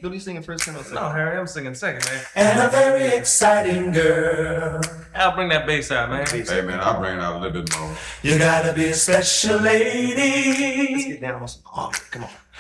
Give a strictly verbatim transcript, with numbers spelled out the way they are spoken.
What are you singing first? Second? No, Harry, I'm singing second, man. And a very exciting girl. I'll bring that bass out, man. Hey, man, I'll bring it out a little bit more. You gotta be a special lady. Let's get down on some. Oh, come on.